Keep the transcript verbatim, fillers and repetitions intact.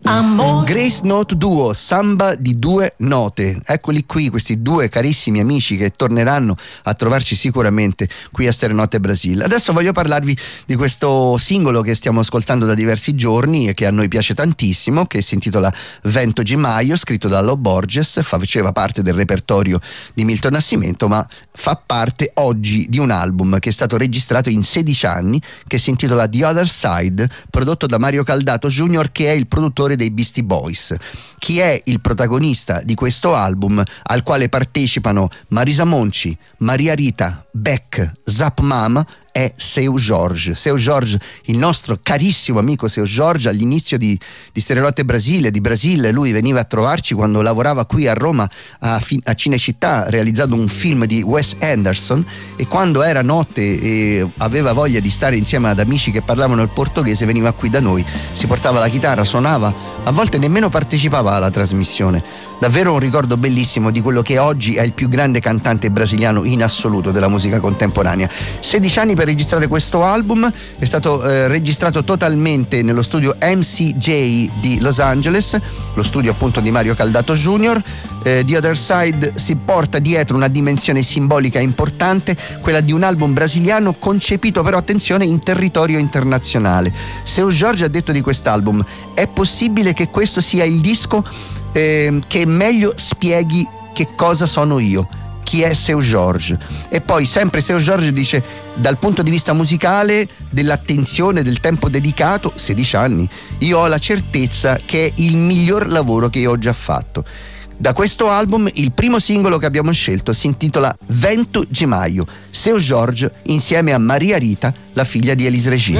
Grace Note Duo, samba di due note. Eccoli qui, questi due carissimi amici che torneranno a trovarci sicuramente qui a Stereo Notte Brasile. Adesso voglio parlarvi di questo singolo che stiamo ascoltando da diversi giorni e che a noi piace tantissimo, che si intitola Vento de Maio, scritto da Lo Borges, faceva parte del repertorio di Milton Nascimento, ma fa parte oggi di un album che è stato registrato in sedici anni, che si intitola The Other Side, prodotto da Mario Caldato Junior, che è il produttore dei Beastie Boys. Chi è il protagonista di questo album, al quale partecipano Marisa Monti, Maria Rita, Beck, Zap Mama, è Seu Jorge. Seu Jorge, il nostro carissimo amico Seu Jorge, all'inizio di, di Stereo Notte Brasile, di Brasile, lui veniva a trovarci quando lavorava qui a Roma a, a Cinecittà, realizzando un film di Wes Anderson, e quando era notte e aveva voglia di stare insieme ad amici che parlavano il portoghese, veniva qui da noi, si portava la chitarra, suonava, a volte nemmeno partecipava alla trasmissione. Davvero un ricordo bellissimo di quello che oggi è il più grande cantante brasiliano in assoluto della musica contemporanea. sedici anni per registrare questo album, è stato eh, registrato totalmente nello studio M C J di Los Angeles, lo studio appunto di Mario Caldato Junior. eh, The Other Side si porta dietro una dimensione simbolica importante, quella di un album brasiliano concepito, però attenzione, in territorio internazionale. Seu Jorge ha detto di quest'album: è possibile che questo sia il disco eh, che meglio spieghi che cosa sono io, chi è Seu Jorge. E poi sempre Seu Jorge dice: dal punto di vista musicale, dell'attenzione, del tempo dedicato, sedici anni, io ho la certezza che è il miglior lavoro che io ho già fatto. Da questo album il primo singolo che abbiamo scelto si intitola Vento de Maio, Seu Jorge insieme a Maria Rita, la figlia di Elis Regina.